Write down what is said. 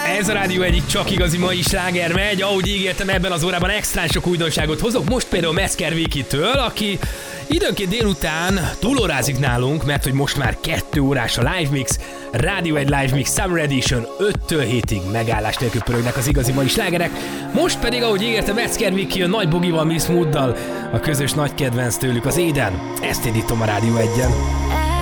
Ez a Rádió egyik csak igazi mai sláger megy. Ahogy ígértem, ebben az órában extrán sok újdonságot hozok. Most például Metzger Vikitől, aki időnként délután túlórázik nálunk, mert hogy most már 2 órás a Live Mix, Rádió egy Live Mix Summer Edition, 5-től 7-ig megállás nélkül pörögnek az igazi mai slágerek. Most pedig, ahogy ígértem, Metzger Viki a Nagy Bogival, Miss Mooddal, a közös nagy kedvenc tőlük az Éden. Ezt indítom a Rádió 1-en.